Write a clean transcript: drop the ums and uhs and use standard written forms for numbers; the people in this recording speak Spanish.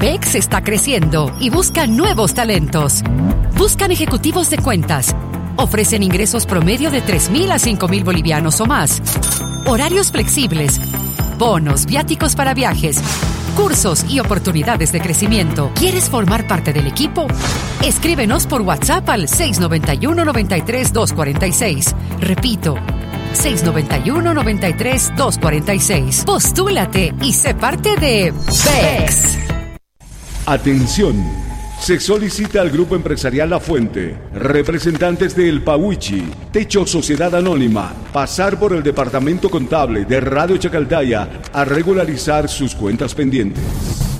PEX está creciendo y busca nuevos talentos. Buscan ejecutivos de cuentas. Ofrecen ingresos promedio de 3,000 a 5,000 bolivianos o más. Horarios flexibles. Bonos, viáticos para viajes, cursos y oportunidades de crecimiento. ¿Quieres formar parte del equipo? Escríbenos por WhatsApp al 691-93-246. Repito, 691-93-246. Postúlate y sé parte de PEX. Atención. Se solicita al Grupo Empresarial La Fuente, representantes de El Pahuichi, Techo Sociedad Anónima, pasar por el Departamento Contable de Radio Chacaltaya a regularizar sus cuentas pendientes.